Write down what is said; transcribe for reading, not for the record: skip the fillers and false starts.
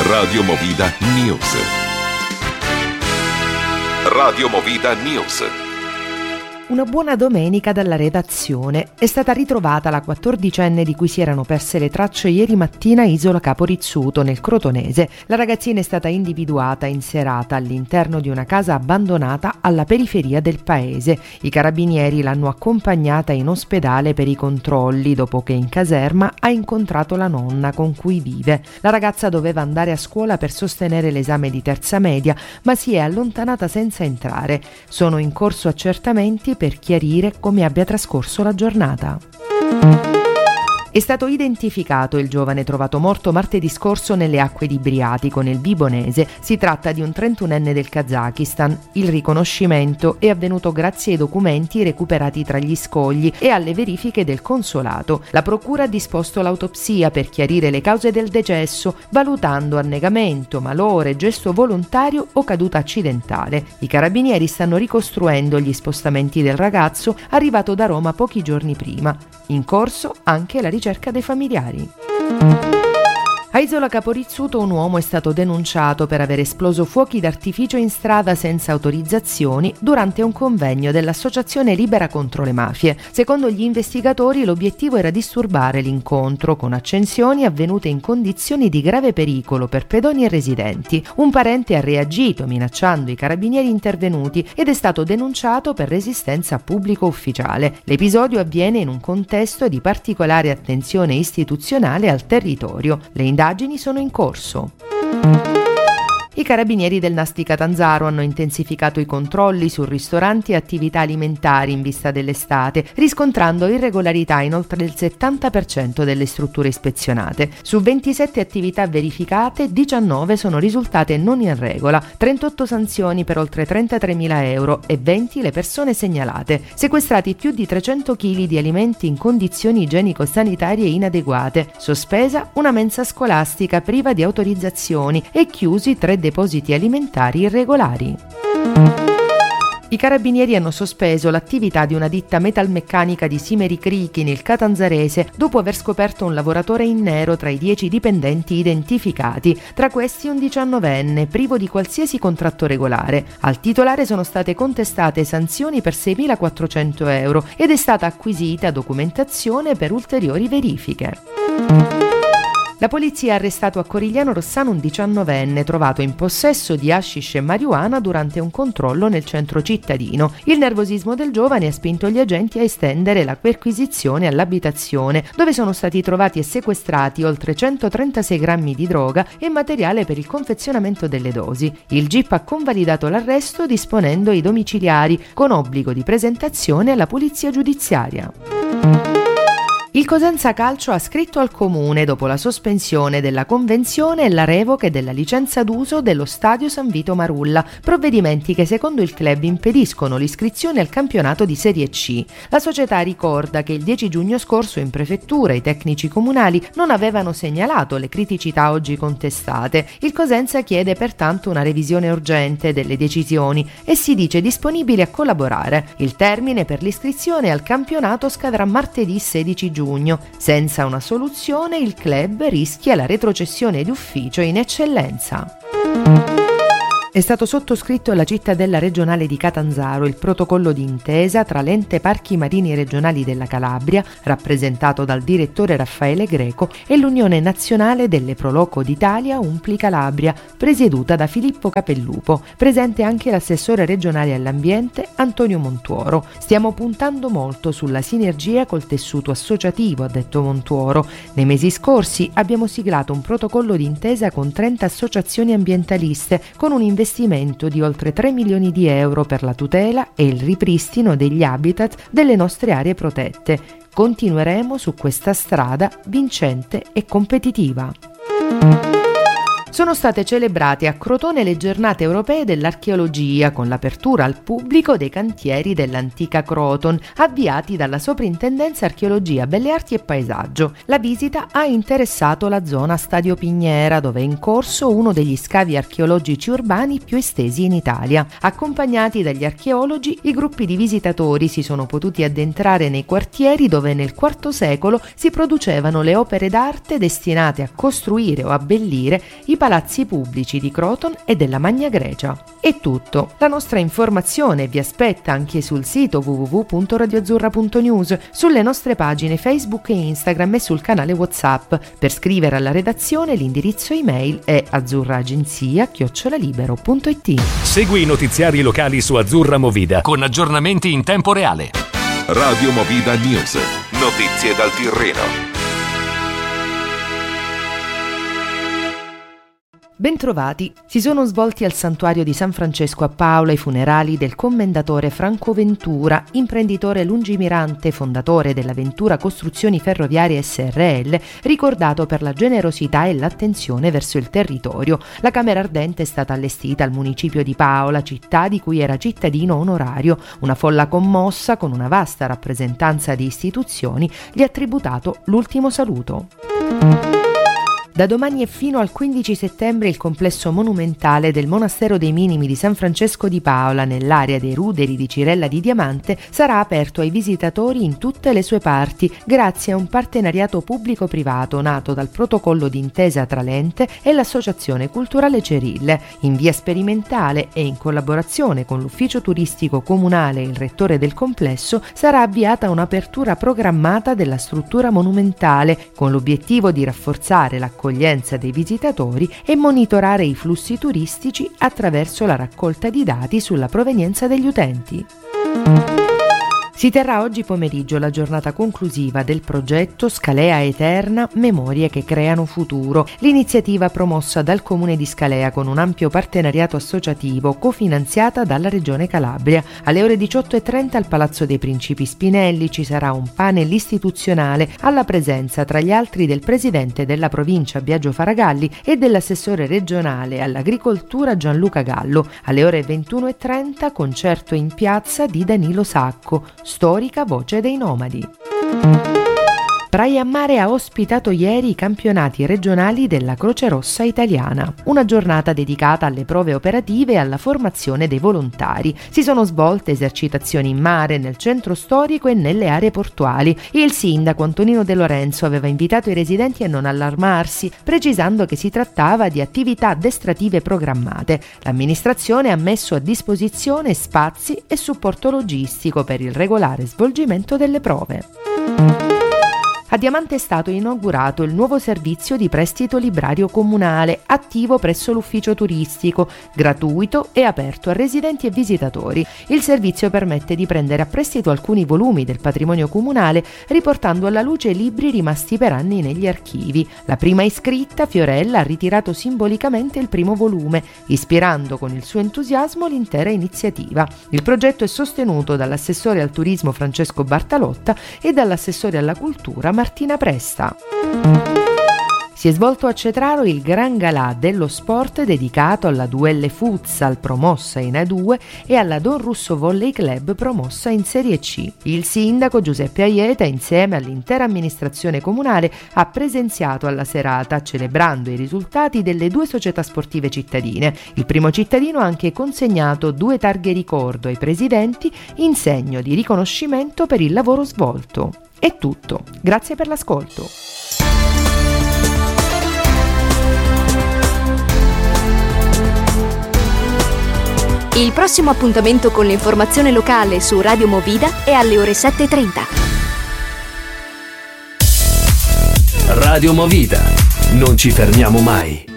Radio Movida News. Radio Movida News. Una buona domenica dalla redazione. È stata ritrovata la 14enne di cui si erano perse le tracce ieri mattina a Isola Capo Rizzuto, nel Crotonese. La ragazzina è stata individuata in serata all'interno di una casa abbandonata alla periferia del paese. I carabinieri l'hanno accompagnata in ospedale per i controlli dopo che in caserma ha incontrato la nonna con cui vive. La ragazza doveva andare a scuola per sostenere l'esame di terza media, ma si è allontanata senza entrare. Sono in corso accertamenti per chiarire come abbia trascorso la giornata. È stato identificato il giovane trovato morto martedì scorso nelle acque di Briatico, nel Vibonese. Si tratta di un 31enne del Kazakistan. Il riconoscimento è avvenuto grazie ai documenti recuperati tra gli scogli e alle verifiche del consolato. La procura ha disposto l'autopsia per chiarire le cause del decesso, valutando annegamento, malore, gesto volontario o caduta accidentale. I carabinieri stanno ricostruendo gli spostamenti del ragazzo arrivato da Roma pochi giorni prima. In corso anche la ricerca dei familiari. A Isola Capo Rizzuto un uomo è stato denunciato per aver esploso fuochi d'artificio in strada senza autorizzazioni durante un convegno dell'Associazione Libera contro le mafie. Secondo gli investigatori l'obiettivo era disturbare l'incontro con accensioni avvenute in condizioni di grave pericolo per pedoni e residenti. Un parente ha reagito minacciando i carabinieri intervenuti ed è stato denunciato per resistenza pubblico ufficiale. L'episodio avviene in un contesto di particolare attenzione istituzionale al territorio. Le indagini sono in corso. I carabinieri del NAS di Catanzaro hanno intensificato i controlli su ristoranti e attività alimentari in vista dell'estate, riscontrando irregolarità in oltre il 70% delle strutture ispezionate. Su 27 attività verificate, 19 sono risultate non in regola, 38 sanzioni per oltre 33.000 euro e 20 le persone segnalate. Sequestrati più di 300 kg di alimenti in condizioni igienico-sanitarie inadeguate, sospesa una mensa scolastica priva di autorizzazioni e chiusi 3 depositi alimentari irregolari. I carabinieri hanno sospeso l'attività di una ditta metalmeccanica di Simeri Crichi nel Catanzarese dopo aver scoperto un lavoratore in nero tra i 10 dipendenti identificati, tra questi un 19enne privo di qualsiasi contratto regolare. Al titolare sono state contestate sanzioni per 6.400 euro ed è stata acquisita documentazione per ulteriori verifiche. La polizia ha arrestato a Corigliano Rossano un 19enne trovato in possesso di hashish e marijuana durante un controllo nel centro cittadino. Il nervosismo del giovane ha spinto gli agenti a estendere la perquisizione all'abitazione, dove sono stati trovati e sequestrati oltre 136 grammi di droga e materiale per il confezionamento delle dosi. Il GIP ha convalidato l'arresto disponendo i domiciliari con obbligo di presentazione alla polizia giudiziaria. Il Cosenza Calcio ha scritto al Comune dopo la sospensione della convenzione e la revoca della licenza d'uso dello stadio San Vito Marulla, provvedimenti che secondo il club impediscono l'iscrizione al campionato di Serie C. La società ricorda che il 10 giugno scorso in prefettura i tecnici comunali non avevano segnalato le criticità oggi contestate. Il Cosenza chiede pertanto una revisione urgente delle decisioni e si dice disponibile a collaborare. Il termine per l'iscrizione al campionato scadrà martedì 16 giugno. Senza una soluzione il club rischia la retrocessione d'ufficio in eccellenza. È stato sottoscritto alla cittadella regionale di Catanzaro il protocollo d'intesa tra l'Ente Parchi Marini Regionali della Calabria, rappresentato dal direttore Raffaele Greco, e l'Unione Nazionale delle Proloco d'Italia Umpli Calabria, presieduta da Filippo Capellupo. Presente anche l'assessore regionale all'ambiente Antonio Montuoro. Stiamo puntando molto sulla sinergia col tessuto associativo, ha detto Montuoro. Nei mesi scorsi abbiamo siglato un protocollo d'intesa con 30 associazioni ambientaliste, con un investimento di oltre 3 milioni di euro per la tutela e il ripristino degli habitat delle nostre aree protette. Continueremo su questa strada vincente e competitiva. Sono state celebrate a Crotone le giornate europee dell'archeologia con l'apertura al pubblico dei cantieri dell'antica Croton avviati dalla Soprintendenza Archeologia, Belle Arti e Paesaggio. La visita ha interessato la zona Stadio Pignera, dove è in corso uno degli scavi archeologici urbani più estesi in Italia. Accompagnati dagli archeologi, i gruppi di visitatori si sono potuti addentrare nei quartieri dove nel IV secolo si producevano le opere d'arte destinate a costruire o abbellire i palazzi pubblici di Croton e della Magna Grecia. È tutto. La nostra informazione vi aspetta anche sul sito www.radioazzurra.news, sulle nostre pagine Facebook e Instagram e sul canale WhatsApp. Per scrivere alla redazione l'indirizzo email è azzurraagenzia@libero.it. Segui i notiziari locali su Azzurra Movida con aggiornamenti in tempo reale. Radio Movida News. Notizie dal Tirreno. Bentrovati. Si sono svolti al santuario di San Francesco a Paola i funerali del commendatore Franco Ventura, imprenditore lungimirante, fondatore della Ventura Costruzioni Ferroviarie SRL, ricordato per la generosità e l'attenzione verso il territorio. La camera ardente è stata allestita al municipio di Paola, città di cui era cittadino onorario. Una folla commossa, con una vasta rappresentanza di istituzioni, gli ha tributato l'ultimo saluto. Da domani e fino al 15 settembre il complesso monumentale del Monastero dei Minimi di San Francesco di Paola, nell'area dei ruderi di Cirella di Diamante, sarà aperto ai visitatori in tutte le sue parti, grazie a un partenariato pubblico-privato nato dal protocollo d'intesa tra l'ente e l'Associazione Culturale Cerille. In via sperimentale e in collaborazione con l'ufficio turistico comunale e il rettore del complesso sarà avviata un'apertura programmata della struttura monumentale, con l'obiettivo di rafforzare l'accoglienza dei visitatori e monitorare i flussi turistici attraverso la raccolta di dati sulla provenienza degli utenti. Si terrà oggi pomeriggio la giornata conclusiva del progetto Scalea Eterna, Memorie che creano futuro, l'iniziativa promossa dal Comune di Scalea con un ampio partenariato associativo cofinanziata dalla Regione Calabria. Alle ore 18:30 al Palazzo dei Principi Spinelli ci sarà un panel istituzionale alla presenza tra gli altri del presidente della provincia Biagio Faragalli e dell'assessore regionale all'agricoltura Gianluca Gallo. Alle ore 21:30 concerto in piazza di Danilo Sacco, storica voce dei nomadi. Praia Mare ha ospitato ieri i campionati regionali della Croce Rossa italiana, una giornata dedicata alle prove operative e alla formazione dei volontari. Si sono svolte esercitazioni in mare, nel centro storico e nelle aree portuali. Il sindaco Antonino De Lorenzo aveva invitato i residenti a non allarmarsi, precisando che si trattava di attività addestrative programmate. L'amministrazione ha messo a disposizione spazi e supporto logistico per il regolare svolgimento delle prove. A Diamante è stato inaugurato il nuovo servizio di prestito librario comunale, attivo presso l'ufficio turistico, gratuito e aperto a residenti e visitatori. Il servizio permette di prendere a prestito alcuni volumi del patrimonio comunale, riportando alla luce libri rimasti per anni negli archivi. La prima iscritta, Fiorella, ha ritirato simbolicamente il primo volume, ispirando con il suo entusiasmo l'intera iniziativa. Il progetto è sostenuto dall'assessore al turismo Francesco Bartalotta e dall'assessore alla cultura Martina Presta. Si è svolto a Cetraro il Gran Galà dello sport dedicato alla Duelle Futsal promossa in A2 e alla Don Russo Volley Club promossa in Serie C. Il sindaco Giuseppe Aieta, insieme all'intera amministrazione comunale, ha presenziato alla serata celebrando i risultati delle due società sportive cittadine. Il primo cittadino ha anche consegnato 2 targhe ricordo ai presidenti in segno di riconoscimento per il lavoro svolto. È tutto. Grazie per l'ascolto. Il prossimo appuntamento con l'informazione locale su Radio Movida è alle ore 7:30. Radio Movida. Non ci fermiamo mai.